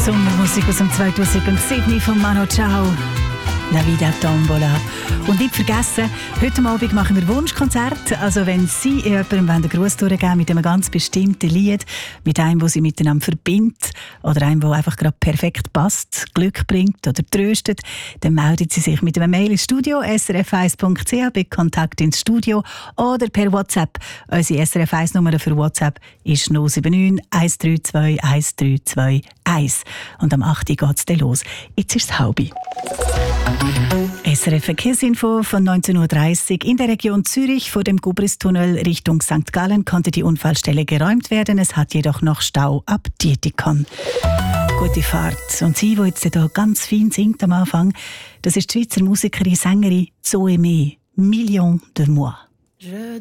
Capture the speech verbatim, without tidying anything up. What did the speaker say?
Sommermusik aus dem zweitausendsieben von Mano Chao. La Vida Tombola. Und nicht vergessen, heute Abend machen wir Wunschkonzert. Also wenn Sie jemandem einen Gruß durchgeben mit einem ganz bestimmten Lied, mit einem, das Sie miteinander verbindet oder einem, der einfach gerade perfekt passt, Glück bringt oder tröstet, dann melden Sie sich mit einem Mail ins Studio s r f eins punkt c h bei Kontakt ins Studio oder per WhatsApp. Unsere S R F eins Nummer für WhatsApp ist null sieben neun eins drei zwei eins drei zwei eins. Und am acht Uhr geht es dann los. Jetzt ist es halb. S R F Verkehrsinfo von neunzehn Uhr dreißig. In der Region Zürich vor dem Gubristunnel Richtung Sankt Gallen konnte die Unfallstelle geräumt werden. Es hat jedoch noch Stau ab Dietikon. Gute Fahrt. Und sie, die jetzt hier ganz fein singt am Anfang, das ist die Schweizer Musikerin, Sängerin Zoe Mee. Million de Moi. Je